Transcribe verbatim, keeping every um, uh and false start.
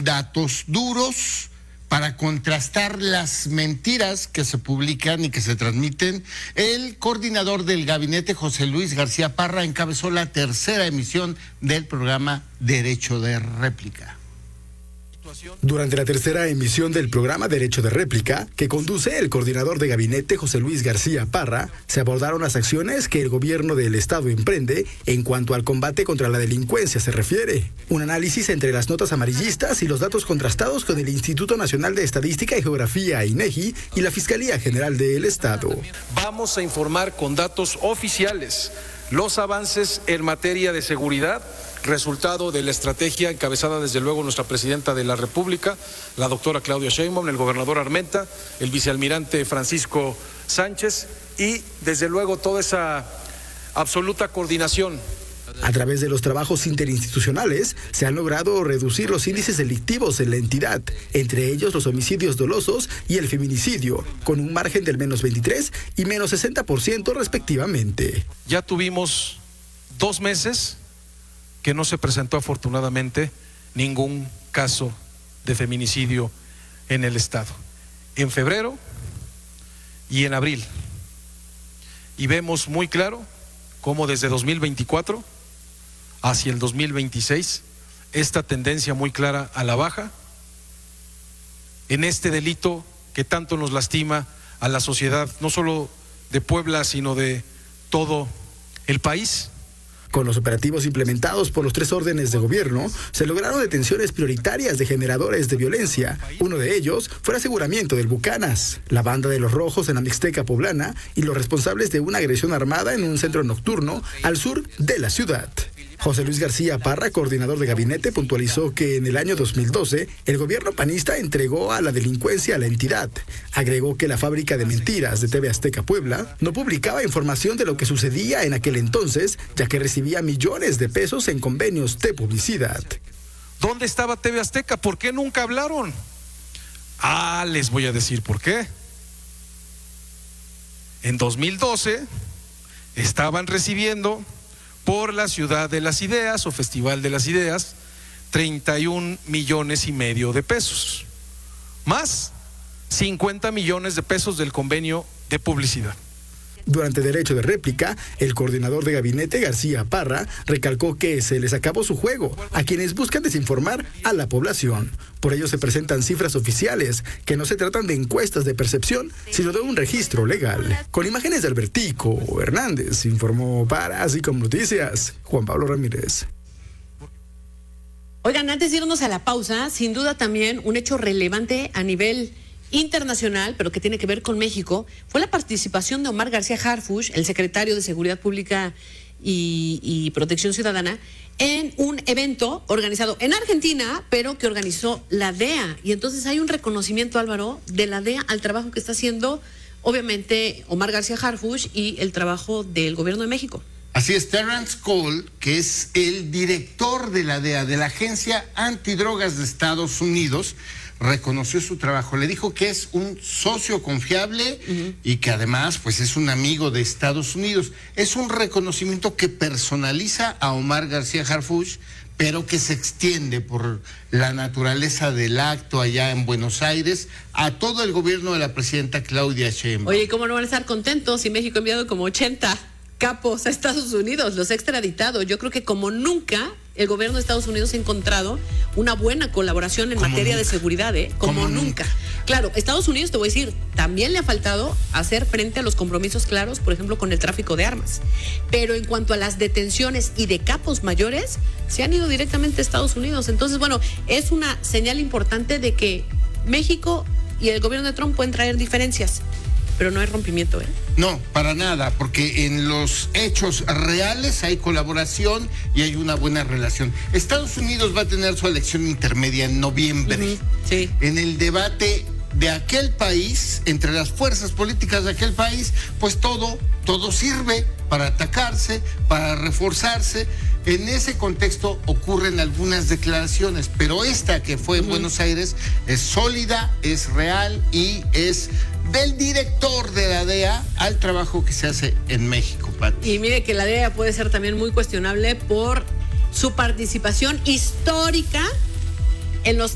datos duros para contrastar las mentiras que se publican y que se transmiten. El coordinador del gabinete, José Luis García Parra, encabezó la tercera emisión del programa Derecho de Réplica. Durante la tercera emisión del programa Derecho de Réplica, que conduce el coordinador de gabinete José Luis García Parra, se abordaron las acciones que el gobierno del Estado emprende en cuanto al combate contra la delincuencia se refiere. Un análisis entre las notas amarillistas y los datos contrastados con el Instituto Nacional de Estadística y Geografía, INEGI, y la Fiscalía General del Estado. Vamos a informar con datos oficiales los avances en materia de seguridad, resultado de la estrategia encabezada desde luego nuestra presidenta de la República, la doctora Claudia Sheinbaum, el gobernador Armenta, el vicealmirante Francisco Sánchez y desde luego toda esa absoluta coordinación. A través de los trabajos interinstitucionales se han logrado reducir los índices delictivos en la entidad, entre ellos los homicidios dolosos y el feminicidio, con un margen del menos veintitrés y menos sesenta por ciento respectivamente. Ya tuvimos dos meses que no se presentó afortunadamente ningún caso de feminicidio en el Estado. En febrero y en abril. Y vemos muy claro cómo desde dos mil veinticuatro hacia el dos mil veintiséis, esta tendencia muy clara a la baja, en este delito que tanto nos lastima a la sociedad, no solo de Puebla, sino de todo el país. Con los operativos implementados por los tres órdenes de gobierno, se lograron detenciones prioritarias de generadores de violencia. Uno de ellos fue el aseguramiento del Bucanas, la banda de los Rojos en la Mixteca poblana y los responsables de una agresión armada en un centro nocturno al sur de la ciudad. José Luis García Parra, coordinador de gabinete, puntualizó que en el año dos mil doce el gobierno panista entregó a la delincuencia a la entidad. Agregó que la fábrica de mentiras de T V Azteca Puebla no publicaba información de lo que sucedía en aquel entonces, ya que recibía millones de pesos en convenios de publicidad. ¿Dónde estaba T V Azteca? ¿Por qué nunca hablaron? Ah, les voy a decir por qué. En dos mil doce estaban recibiendo por la Ciudad de las Ideas o Festival de las Ideas treinta y un millones y medio de pesos, más cincuenta millones de pesos del convenio de publicidad. Durante Derecho de Réplica, el coordinador de gabinete García Parra recalcó que se les acabó su juego a quienes buscan desinformar a la población. Por ello se presentan cifras oficiales que no se tratan de encuestas de percepción, sino de un registro legal. Con imágenes de Albertico Hernández, informó para Así Como Noticias, Juan Pablo Ramírez. Oigan, antes de irnos a la pausa, sin duda también un hecho relevante a nivel internacional, pero que tiene que ver con México, fue la participación de Omar García Harfuch, el secretario de Seguridad Pública y, y Protección Ciudadana, en un evento organizado en Argentina, pero que organizó la D E A. Y entonces hay un reconocimiento, Álvaro, de la D E A al trabajo que está haciendo, obviamente, Omar García Harfuch y el trabajo del gobierno de México. Así es, Terrence Cole, que es el director de la D E A, de la Agencia Antidrogas de Estados Unidos, reconoció su trabajo, le dijo que es un socio confiable uh-huh. y que además pues es un amigo de Estados Unidos. Es un reconocimiento que personaliza a Omar García Harfuch, pero que se extiende por la naturaleza del acto allá en Buenos Aires a todo el gobierno de la presidenta Claudia Sheinbaum. Oye, ¿cómo no van a estar contentos si México ha enviado como ochenta capos a Estados Unidos, los ha extraditado? Yo creo que como nunca el gobierno de Estados Unidos ha encontrado una buena colaboración en materia nunca? de seguridad, ¿eh? Como nunca. nunca. Claro, Estados Unidos, te voy a decir, también le ha faltado hacer frente a los compromisos claros, por ejemplo, con el tráfico de armas. Pero en cuanto a las detenciones y de capos mayores, se han ido directamente a Estados Unidos. Entonces, bueno, es una señal importante de que México y el gobierno de Trump pueden traer diferencias, pero no hay rompimiento, ¿eh? No, para nada, porque en los hechos reales hay colaboración y hay una buena relación. Estados Unidos va a tener su elección intermedia en noviembre. Uh-huh, sí. En el debate de aquel país, entre las fuerzas políticas de aquel país, pues todo, todo sirve para atacarse, para reforzarse. En ese contexto ocurren algunas declaraciones, pero esta que fue en uh-huh. Buenos Aires es sólida, es real y es del director de la D E A al trabajo que se hace en México, Pati. Y mire que la D E A puede ser también muy cuestionable por su participación histórica en los